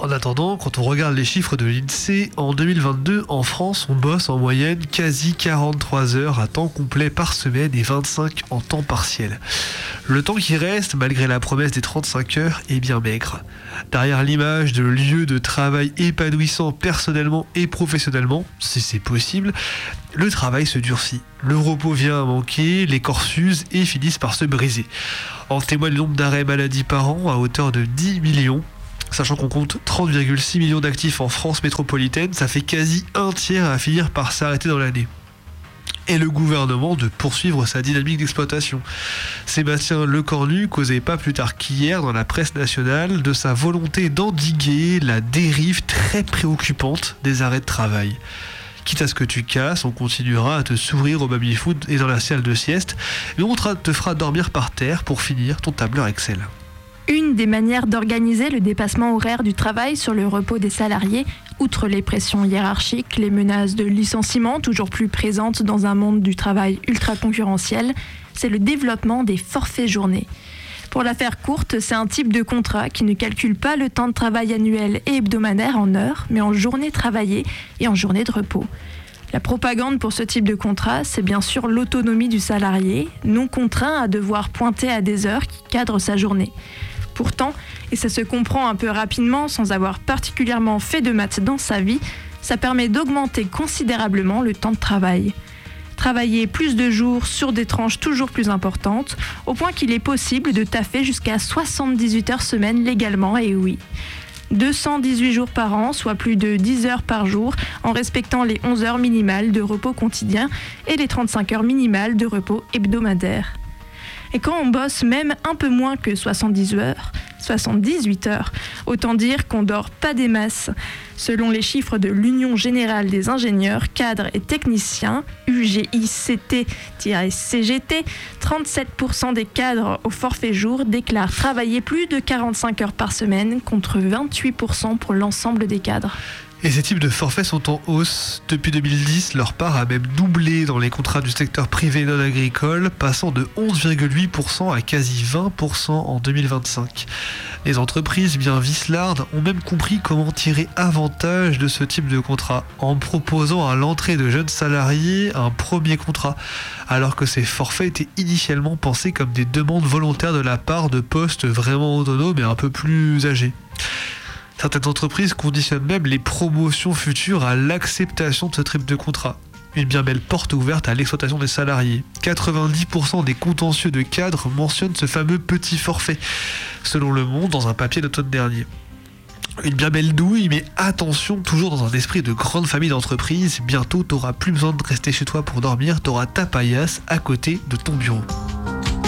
En attendant, quand on regarde les chiffres de l'INSEE, en 2022, en France, on bosse en moyenne quasi 43 heures à temps complet par semaine et 25 en temps partiel. Le temps qui reste, malgré la promesse des 35 heures, est bien maigre. Derrière l'image de lieu de travail épanouissant personnellement et professionnellement, si c'est possible, le travail se durcit. Le repos vient à manquer, les corps s'usent et finissent par se briser. En témoigne le nombre d'arrêts maladie par an à hauteur de 10 millions. Sachant qu'on compte 30,6 millions d'actifs en France métropolitaine, ça fait quasi un tiers à finir par s'arrêter dans l'année. Et le gouvernement de poursuivre sa dynamique d'exploitation. Sébastien Lecornu causait pas plus tard qu'hier dans la presse nationale de sa volonté d'endiguer la dérive très préoccupante des arrêts de travail. Quitte à ce que tu casses, on continuera à te sourire au baby-foot et dans la salle de sieste, mais on te fera dormir par terre pour finir ton tableur Excel. Une des manières d'organiser le dépassement horaire du travail sur le repos des salariés, outre les pressions hiérarchiques, les menaces de licenciement toujours plus présentes dans un monde du travail ultra concurrentiel, c'est le développement des forfaits journées. Pour la faire courte, c'est un type de contrat qui ne calcule pas le temps de travail annuel et hebdomadaire en heures, mais en journées travaillées et en journées de repos. La propagande pour ce type de contrat, c'est bien sûr l'autonomie du salarié, non contraint à devoir pointer à des heures qui cadrent sa journée. Pourtant, et ça se comprend un peu rapidement sans avoir particulièrement fait de maths dans sa vie, ça permet d'augmenter considérablement le temps de travail. Travailler plus de jours sur des tranches toujours plus importantes, au point qu'il est possible de taffer jusqu'à 78 heures semaine légalement, et oui. 218 jours par an, soit plus de 10 heures par jour, en respectant les 11 heures minimales de repos quotidien et les 35 heures minimales de repos hebdomadaire. Et quand on bosse même un peu moins que 78 heures, autant dire qu'on dort pas des masses. Selon les chiffres de l'Union Générale des Ingénieurs, Cadres et Techniciens, UGICT-CGT, 37% des cadres au forfait jour déclarent travailler plus de 45 heures par semaine, contre 28% pour l'ensemble des cadres. Et ces types de forfaits sont en hausse. Depuis 2010, leur part a même doublé dans les contrats du secteur privé non agricole, passant de 11,8% à quasi 20% en 2025. Les entreprises bien vicelardes ont même compris comment tirer avantage de ce type de contrat, en proposant à l'entrée de jeunes salariés un premier contrat, alors que ces forfaits étaient initialement pensés comme des demandes volontaires de la part de postes vraiment autonomes et un peu plus âgés. Certaines entreprises conditionnent même les promotions futures à l'acceptation de ce type de contrat. Une bien belle porte ouverte à l'exploitation des salariés. 90% des contentieux de cadres mentionnent ce fameux petit forfait, selon Le Monde dans un papier d'automne dernier. Une bien belle douille, mais attention, toujours dans un esprit de grande famille d'entreprises, bientôt t'auras plus besoin de rester chez toi pour dormir, t'auras ta paillasse à côté de ton bureau.